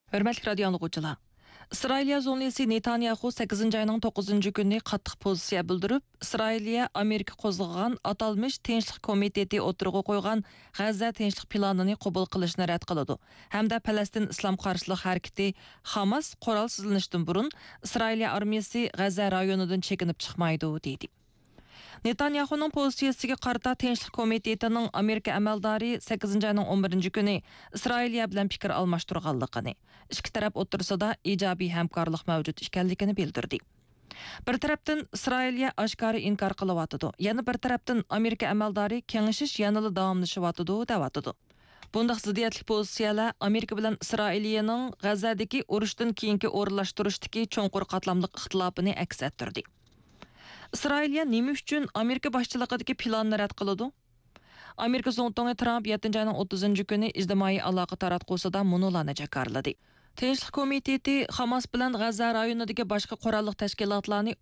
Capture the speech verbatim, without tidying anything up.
Hörmətli radio anlıqçılar. İsrailiya zonlisi Netanyahu sakkizinchi ayının to'qqizinchi kuni qattiq pozitsiya bildirib, İsrailiya Amerika qo'zg'agan atalmış Tinchlik komiteti o'tirg'i qo'ygan G'azza tinchlik planini qabul qilishni rad qiladi. Hamda Falastin islom qarshilik harakati Hamas qurolsizlanishdan burun İsrailiya armiyasi G'azza rayonidan chekinib chiqmaydi dedi. Netanyahu'nun pozitsiyasiga qarata Tinchlik komitetining Amerika amaldori sakkizinchi ayning o'n birinchi kuni İsrailiya bilan fikr almashtirganligini, ikki taraf o'rtasida ijobiy hamkorlik mavjud ekanligini bildirdi. Bir tarafdan İsrailiya oshkora inkor qilyotidi, yana bir tarafdan Amerika amaldori kengashish yanada davomlashyotidi deyotidi. Bundaq ziddiyatli pozitsiyalar Amerika bilan İsrailiyaning G'azzadagi urushdan keyingi o'rinlashtirishdagi cho'nqur qatlamli ixtilofini aks ettirdi. İsrailiya nima uchun Amerika boshchiligidagi planni rad qiladi? Amerika Prezidenti Trump yettinchi ayning o'ttizinchi kuni ijtimoiy aloqa taratqusida munolarni jakarladi. Tinchlik komiteti Hamas bilan G'azza rayonidagi boshqa qurolli tashkilotlarni